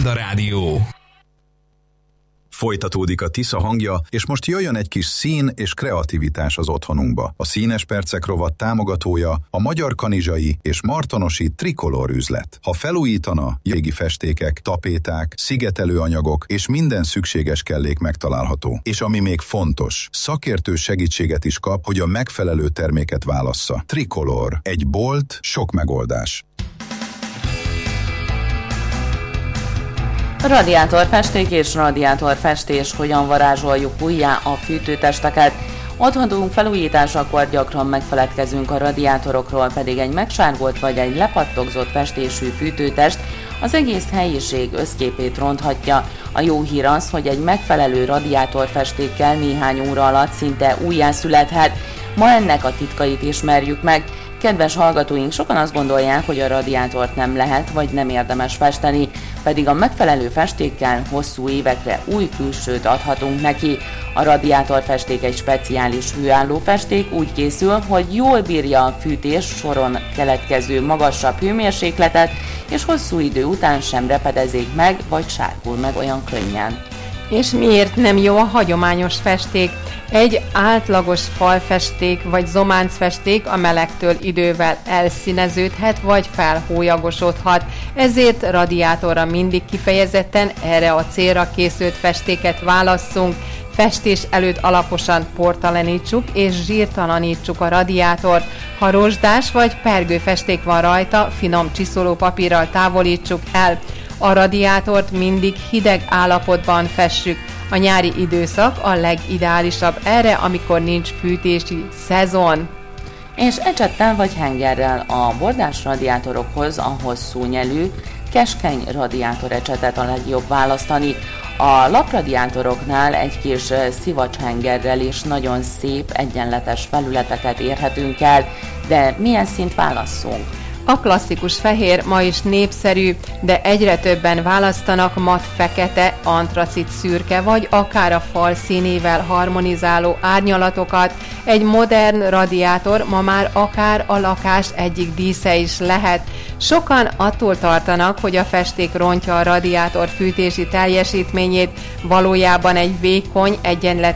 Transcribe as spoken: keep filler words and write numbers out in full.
Legenda Rádió. Folytatódik a Tisza hangja, és most jöjjön egy kis szín és kreativitás az otthonunkba. A Színes Percek rovat támogatója a Magyar Kanizsai és Martonosi Trikolor üzlet. Ha felújítana, régi festékek, tapéták, szigetelőanyagok és minden szükséges kellék megtalálható. És ami még fontos, szakértő segítséget is kap, hogy a megfelelő terméket válassza. Trikolor. Egy bolt, sok megoldás. Radiátorfesték és radiátorfestés, hogyan varázsoljuk újjá a fűtőtesteket. Otthonunk felújításakor gyakran megfeledkezünk a radiátorokról, pedig egy megsárgolt vagy egy lepattogzott festésű fűtőtest az egész helyiség összképét ronthatja. A jó hír az, hogy egy megfelelő radiátorfestékkel néhány óra alatt szinte újjászülethet. Ma ennek a titkait ismerjük meg. Kedves hallgatóink, sokan azt gondolják, hogy a radiátort nem lehet vagy nem érdemes festeni, pedig a megfelelő festékkel hosszú évekre új külsőt adhatunk neki. A radiátorfesték egy speciális hőálló festék, úgy készül, hogy jól bírja a fűtés soron keletkező magasabb hőmérsékletet, és hosszú idő után sem repedezik meg, vagy sárgul meg olyan könnyen. És miért nem jó a hagyományos festék? Egy átlagos falfesték vagy zománcfesték a melegtől idővel elszíneződhet vagy felhólyagosodhat, ezért radiátorra mindig kifejezetten erre a célra készült festéket válasszunk. Festés előtt alaposan portalanítsuk és zsírtalanítsuk a radiátort. Ha rozsdás vagy pergő festék van rajta, finom csiszolópapírral távolítsuk el. A radiátort mindig hideg állapotban fessük. A nyári időszak a legideálisabb erre, amikor nincs fűtési szezon. És ecsettel vagy hengerrel a bordás radiátorokhoz a hosszú nyelű, keskeny radiátorecsetet a legjobb választani. A lapradiátoroknál egy kis szivacshengerrel is nagyon szép, egyenletes felületeket érhetünk el, de milyen színt válasszunk? A klasszikus fehér ma is népszerű, de egyre többen választanak mat fekete, antracit szürke vagy akár a fal színével harmonizáló árnyalatokat. Egy modern radiátor ma már akár a lakás egyik dísze is lehet. Sokan attól tartanak, hogy a festék rontja a radiátor fűtési teljesítményét, valójában egy vékony, egyenletes